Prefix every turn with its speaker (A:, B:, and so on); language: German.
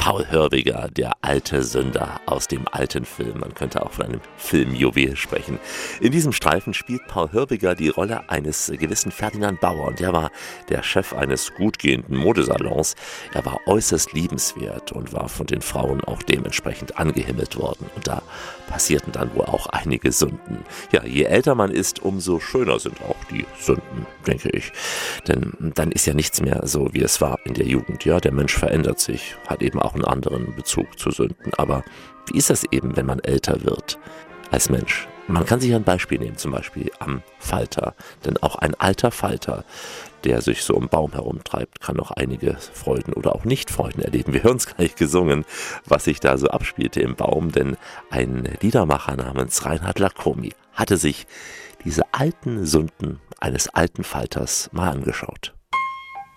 A: Paul Hörbiger, der alte Sünder aus dem alten Film. Man könnte auch von einem Filmjuwel sprechen. In diesem Streifen spielt Paul Hörbiger die Rolle eines gewissen Ferdinand Bauer. Und der war der Chef eines gut gehenden Modesalons. Er war äußerst liebenswert und war von den Frauen auch dementsprechend angehimmelt worden. Und da passierten dann wohl auch einige Sünden. Ja, je älter man ist, umso schöner sind auch die Sünden, denke ich. Denn dann ist ja nichts mehr so, wie es war in der Jugend. Ja, der Mensch verändert sich, hat eben auch einen anderen Bezug zu Sünden. Aber wie ist das eben, wenn man älter wird als Mensch? Man kann sich ein Beispiel nehmen, zum Beispiel am Falter. Denn auch ein alter Falter, der sich so im Baum herumtreibt, kann noch einige Freuden oder auch Nicht-Freuden erleben. Wir hören es gleich gesungen, was sich da so abspielte im Baum. Denn ein Liedermacher namens Reinhard Lacommi hatte sich diese alten Sünden eines alten Falters mal angeschaut.